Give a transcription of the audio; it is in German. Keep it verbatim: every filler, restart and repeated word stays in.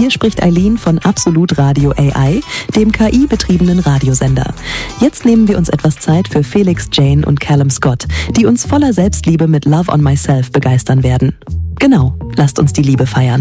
Hier spricht Eileen von Absolut Radio A I, dem K I-betriebenen Radiosender. Jetzt nehmen wir uns etwas Zeit für Felix, Jane und Callum Scott, die uns voller Selbstliebe mit Love on Myself begeistern werden. Genau, lasst uns die Liebe feiern.